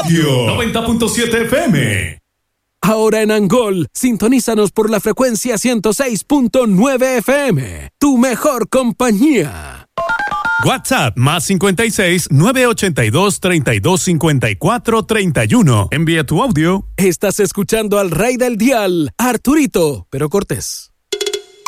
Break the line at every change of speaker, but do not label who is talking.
Audio 90.7 FM.
Ahora en Angol, sintonízanos por la frecuencia 106.9 FM. Tu mejor compañía.
WhatsApp más 56 982 32 54 31. Envía tu audio.
Estás escuchando al rey del dial, Arturito, pero Cortés.